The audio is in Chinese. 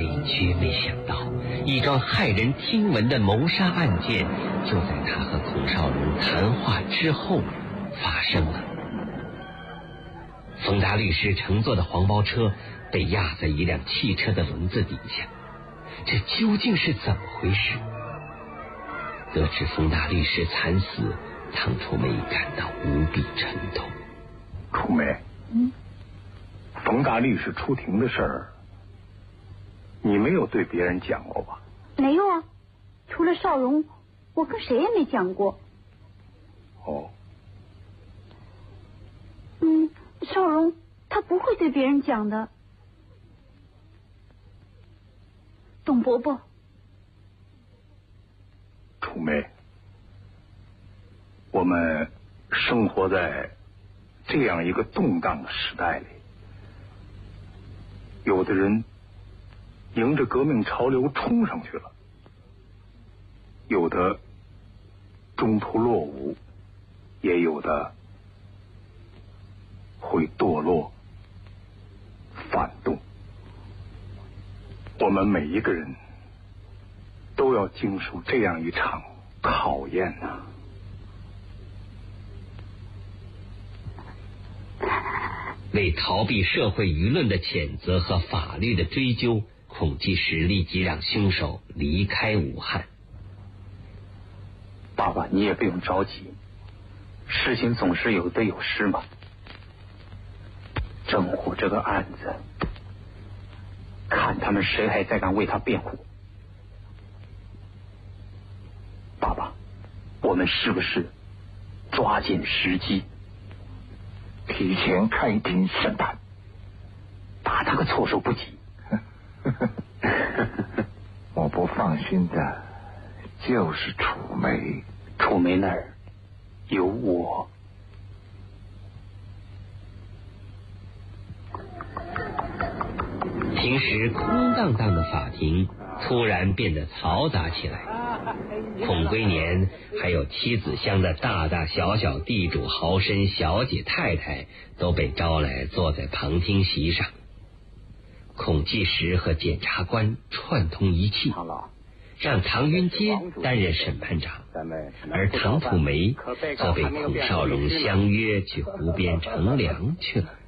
伟绝没想到，一桩骇人听闻的谋杀案件就在他和孔少龙谈话之后发生了。冯达律师乘坐的黄包车被压在一辆汽车的轮子底下，这究竟是怎么回事？得知冯达律师惨死，唐楚梅感到无比沉痛。 楚梅，冯达律师出庭的事儿，你没有对别人讲过吧？ 没有啊，除了少荣，我跟谁也没讲过。 哦。 少荣他不会对别人讲的。董伯伯。 楚梅，我们生活在这样一个动荡的时代里，有的人迎着革命潮流冲上去了，有的中途落伍，也有的会堕落反动。我们每一个人都要经受这样一场考验呐。 为逃避社会舆论的谴责和法律的追究，孔继实立即让凶手离开武汉。 爸爸，你也不用着急，事情总是有得有失嘛。政府这个案子，看他们谁还在敢为他辩护。爸爸，我们是不是抓紧时机， 提前开庭审判， 打他个措手不及？ 我不放心的就是楚梅。 楚梅那儿有我。 平时空荡荡的法庭突然变得嘈杂起来，孔龟年还有妻子乡的大大小小地主豪绅小姐太太都被招来坐在旁听席上。孔继实和检察官串通一气，让唐云阶担任审判长，而唐楚梅则被孔少荣相约去湖边乘凉去了。